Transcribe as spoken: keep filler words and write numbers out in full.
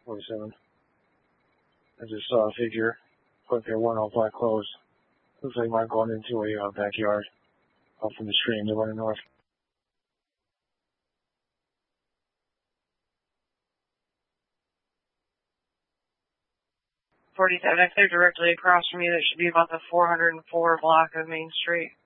forty-seven. I just saw a figure put their one all black clothes. Looks like mine going into a uh, backyard up from the stream. They're running north. forty-seven, if they're directly across from you, that should be about the four hundred four block of Main Street.